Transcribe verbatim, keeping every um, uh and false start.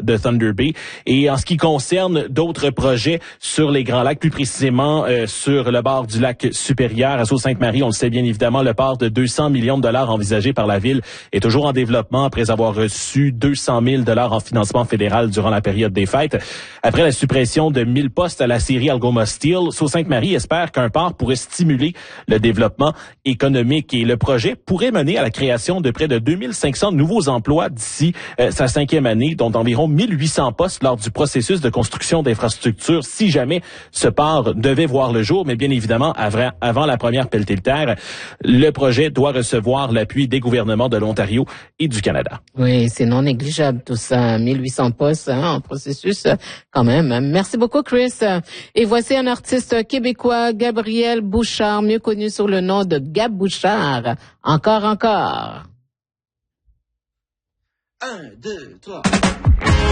de Thunder Bay. Et en ce qui concerne d'autres projets sur les Grands Lacs, plus précisément euh, sur le bord du lac supérieur à Sault-Sainte-Marie, on le sait bien évidemment, le port de deux cents millions de dollars envisagé par la ville est toujours en développement après avoir reçu deux cent mille dollars en financement fédéral durant la période des fêtes. Après la suppression de mille postes à la série Algoma Steel, Sault-Sainte-Marie espère qu'un port pourrait stimuler le développement économique et le projet pourrait mener à la création de près de deux mille cinq cents nouveaux emplois d'ici euh, sa cinquième année, dont environ mille huit cents postes lors du processus de construction d'infrastructures si jamais ce port devait voir le jour. Mais bien évidemment, avant, avant la première pelletée de terre, le projet doit recevoir l'appui des gouvernements de l'Ontario et du Canada. Oui, c'est non négligeable tout ça. mille huit cents postes hein, en processus quand même. Merci beaucoup, Chris. Et voici un artiste québécois, Gabriel Bouchard, mieux connu sous le nom de Gab Bouchard. Encore, encore. Un, deux, trois.